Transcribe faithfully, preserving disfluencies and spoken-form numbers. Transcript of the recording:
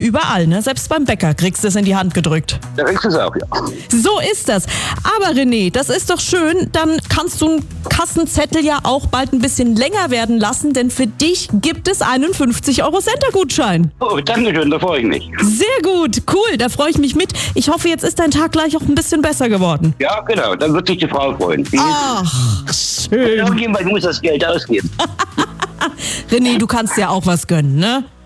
überall, ne? Selbst beim Bäcker kriegst du es in die Hand gedrückt. Da kriegst du es auch, ja. So ist das. Aber René, das ist doch schön, dann kannst du einen Kassenzettel ja auch bald ein bisschen länger werden lassen, denn für dich gibt es einen fünfzig Euro Center-Gutschein. Oh, danke schön, da freue ich mich. Sehr gut, cool, da freue ich mich mit. Ich hoffe, jetzt ist dein Tag gleich auch ein bisschen besser geworden. Ja, genau, dann wird sich die Frau freuen. Die Ach, schön. Irgendjemand muss das Geld ausgeben. René, du kannst ja auch was gönnen, ne?